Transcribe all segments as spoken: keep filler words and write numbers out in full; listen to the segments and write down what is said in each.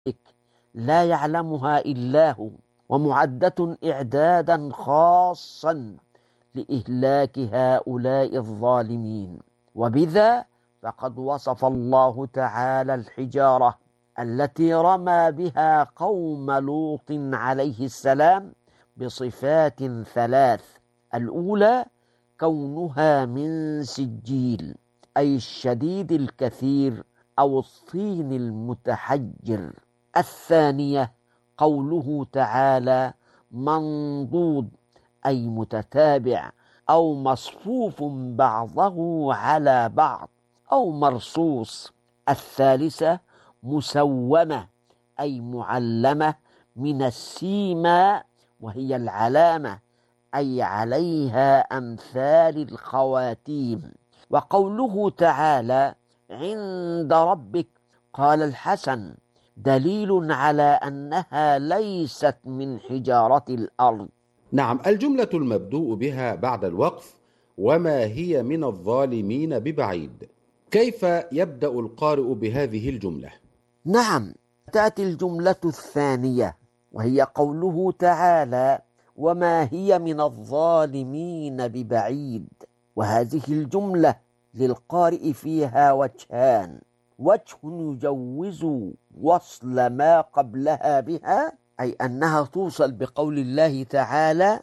لا يعلمها إلا هو، ومعدة إعدادا خاصا لإهلاك هؤلاء الظالمين. وبذا فقد وصف الله تعالى الحجارة التي رمى بها قوم لوط عليه السلام بصفات ثلاث: الأولى كونها من سجيل، أي الشديد الكثير أو الطين المتحجر. الثانية قوله تعالى منضود، أي متتابع أو مصفوف بعضه على بعض أو مرصوص. الثالثة مسومة، أي معلمة من السيما، وهي العلامة، أي عليها أمثال الخواتيم. وقوله تعالى عند ربك، قال الحسن دليل على أنها ليست من حجارة الأرض. نعم، الجملة المبدوء بها بعد الوقف وما هي من الظالمين ببعيد، كيف يبدأ القارئ بهذه الجملة؟ نعم، تأتي الجملة الثانية وهي قوله تعالى وما هي من الظالمين ببعيد. وهذه الجملة للقارئ فيها وجهان: وجه يجوز وصل ما قبلها بها، أي أنها توصل بقول الله تعالى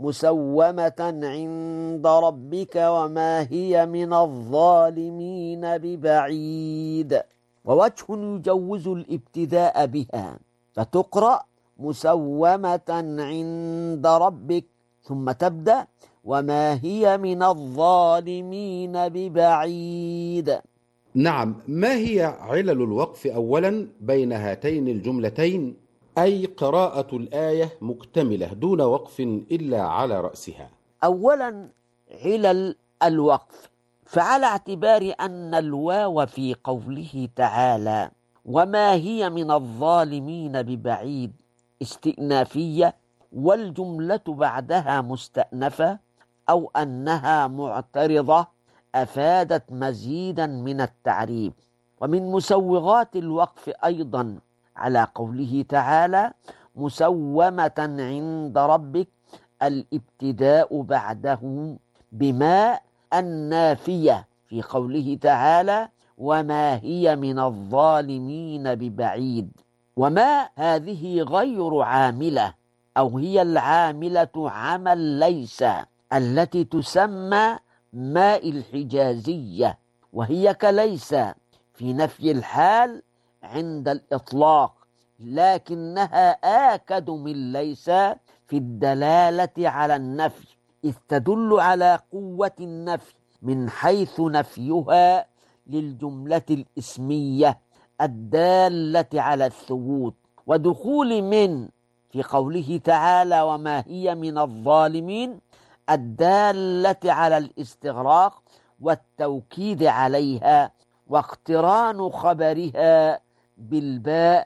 مسومة عند ربك وما هي من الظالمين ببعيد، ووجه يجوز الابتداء بها فتقرأ مسومة عند ربك ثم تبدأ وما هي من الظالمين ببعيد. نعم، ما هي علل الوقف أولا بين هاتين الجملتين، أي قراءة الآية مكتملة دون وقف إلا على رأسها؟ أولا علل الوقف، فعلى اعتبار أن الواو في قوله تعالى وما هي من الظالمين ببعيد استئنافية، والجملة بعدها مستأنفة أو أنها معترضة، أفادت مزيدا من التعريب. ومن مسوغات الوقف أيضا على قوله تعالى مسومة عند ربك الابتداء بعده بما النافية في قوله تعالى وما هي من الظالمين ببعيد. وما هذه غير عاملة، أو هي العاملة عمل ليس، التي تسمى ماء الحجازية، وهي كليس في نفي الحال عند الإطلاق، لكنها آكد من ليس في الدلالة على النفي، إذ تدل على قوة النفي من حيث نفيها للجملة الإسمية الدالة على الثبوت. ودخول من في قوله تعالى وما هي من الظالمين الدالة على الاستغراق والتوكيد عليها، واقتران خبرها بالباء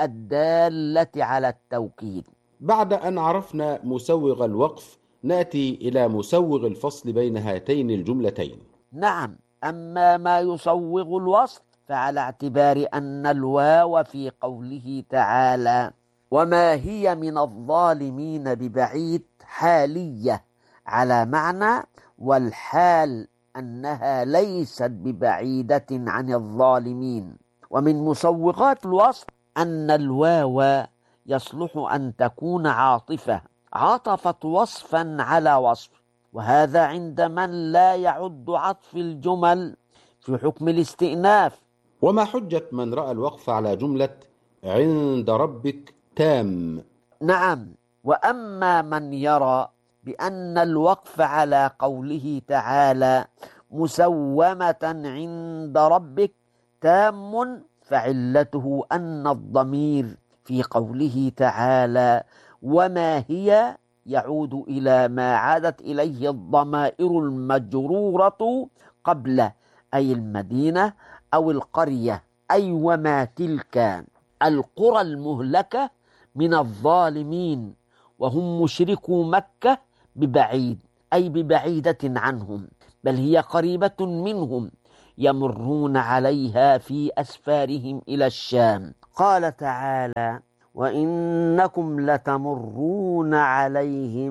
الدالة على التوكيد. بعد أن عرفنا مسوغ الوقف نأتي إلى مسوغ الفصل بين هاتين الجملتين. نعم، أما ما يصوغ الوصل فعلى اعتبار أن الواو في قوله تعالى وما هي من الظالمين ببعيد حالية على معنى والحال أنها ليست ببعيدة عن الظالمين. ومن مسوغات الوصف أن الواو يصلح أن تكون عاطفة، عطفت وصفا على وصف، وهذا عند من لا يعد عطف الجمل في حكم الاستئناف. وما حجة من رأى الوقف على جملة عند ربك تام؟ نعم، وأما من يرى بأن الوقف على قوله تعالى مسومة عند ربك تام، فعلته أن الضمير في قوله تعالى وما هي يعود إلى ما عادت إليه الضمائر المجرورة قبل، أي المدينة أو القرية، أي وما تلك القرى المهلكة من الظالمين وهم مشركو مكة ببعيد، أي ببعيدة عنهم، بل هي قريبة منهم يمرون عليها في أسفارهم إلى الشام. قال تعالى: وإنكم لتمرون عليهم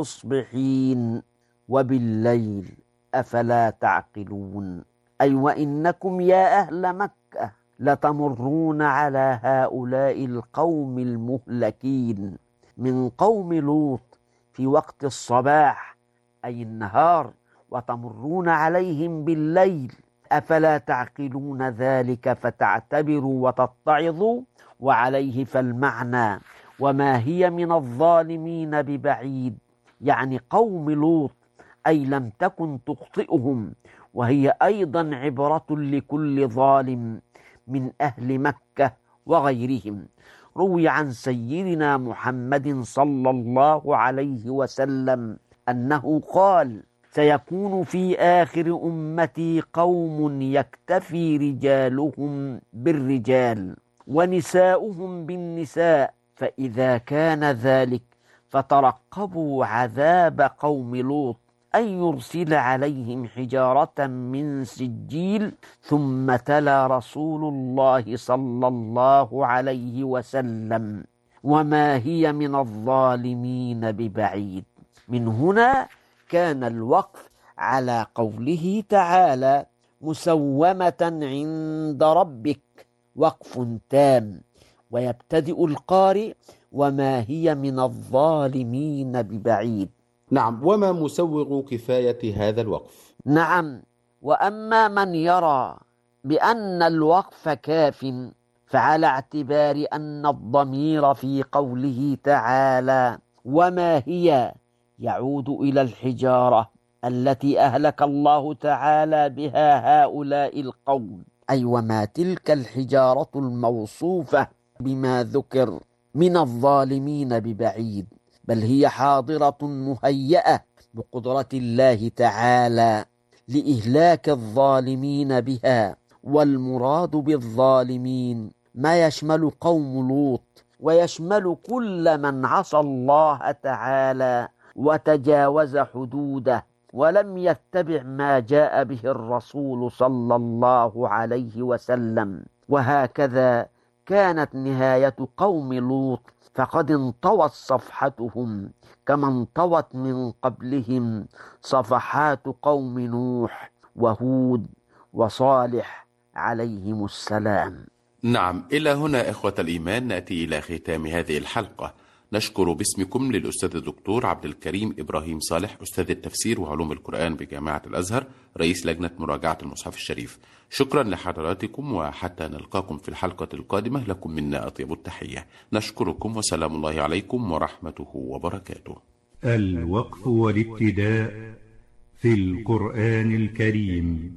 مصبحين وبالليل أفلا تعقلون. أي وإنكم يا أهل مكة لتمرون على هؤلاء القوم المهلكين من قوم لوط في وقت الصباح أي النهار، وتمرون عليهم بالليل، أفلا تعقلون ذلك فتعتبروا وتتعظوا. وعليه فالمعنى وما هي من الظالمين ببعيد، يعني قوم لوط أي لم تكن تخطئهم، وهي أيضا عبرة لكل ظالم من أهل مكة وغيرهم. روي عن سيدنا محمد صلى الله عليه وسلم أنه قال: سيكون في آخر أمتي قوم يكتفي رجالهم بالرجال ونساؤهم بالنساء، فإذا كان ذلك فترقبوا عذاب قوم لوط، أن يرسل عليهم حجارة من سجيل. ثم تلا رسول الله صلى الله عليه وسلم: وما هي من الظالمين ببعيد. من هنا كان الوقف على قوله تعالى: مسومة عند ربك، وقف تام، ويبتدئ القارئ: وما هي من الظالمين ببعيد. نعم، وما مسوغ كفاية هذا الوقف؟ نعم، وأما من يرى بأن الوقف كاف فعلى اعتبار أن الضمير في قوله تعالى وما هي يعود إلى الحجارة التي أهلك الله تعالى بها هؤلاء القوم، أي وما تلك الحجارة الموصوفة بما ذكر من الظالمين ببعيد، بل هي حاضرة مهيئة بقدرة الله تعالى لإهلاك الظالمين بها. والمراد بالظالمين ما يشمل قوم لوط، ويشمل كل من عصى الله تعالى وتجاوز حدوده ولم يتبع ما جاء به الرسول صلى الله عليه وسلم. وهكذا كانت نهاية قوم لوط، فقد انطوت صفحتهم كما انطوت من قبلهم صفحات قوم نوح وهود وصالح عليهم السلام. نعم، إلى هنا إخوة الإيمان نأتي إلى ختام هذه الحلقة. نشكر باسمكم للأستاذ الدكتور عبد الكريم إبراهيم صالح، أستاذ التفسير وعلوم القرآن بجامعة الأزهر، رئيس لجنة مراجعة المصحف الشريف. شكرا لحضراتكم، وحتى نلقاكم في الحلقة القادمة لكم منا أطيب التحية. نشكركم وسلام الله عليكم ورحمته وبركاته. الوقف والابتداء في القرآن الكريم،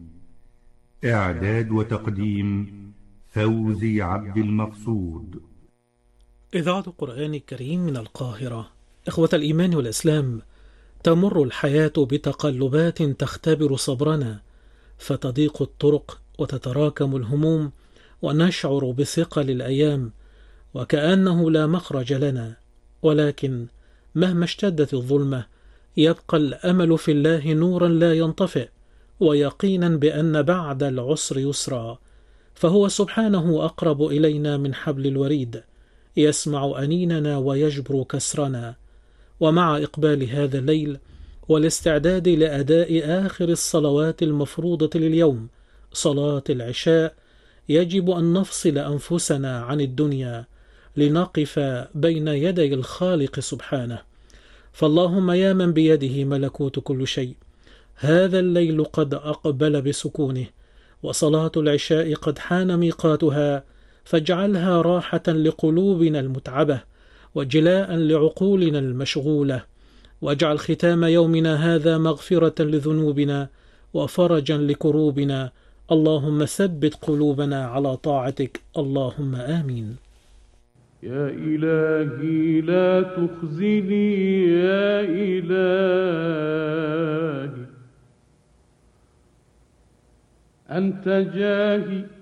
إعداد وتقديم فوزي عبد المقصود. إذاعة القرآن الكريم من القاهرة. إخوة الإيمان والإسلام، تمر الحياة بتقلبات تختبر صبرنا، فتضيق الطرق وتتراكم الهموم ونشعر بثقل الأيام وكأنه لا مخرج لنا، ولكن مهما اشتدت الظلمة يبقى الأمل في الله نورا لا ينطفئ، ويقينا بأن بعد العسر يسرا، فهو سبحانه أقرب إلينا من حبل الوريد، يسمع أنيننا ويجبر كسرنا. ومع إقبال هذا الليل والاستعداد لأداء آخر الصلوات المفروضة لليوم، صلاة العشاء، يجب أن نفصل أنفسنا عن الدنيا لنقف بين يدي الخالق سبحانه. فاللهم يا من بيده ملكوت كل شيء، هذا الليل قد أقبل بسكونه، وصلاة العشاء قد حان ميقاتها، فاجعلها راحة لقلوبنا المتعبة وجلاء لعقولنا المشغولة، واجعل ختام يومنا هذا مغفرة لذنوبنا وفرجا لكروبنا. اللهم ثبت قلوبنا على طاعتك، اللهم آمين. يا إلهي لا تخزني، يا إلهي أنت جاهي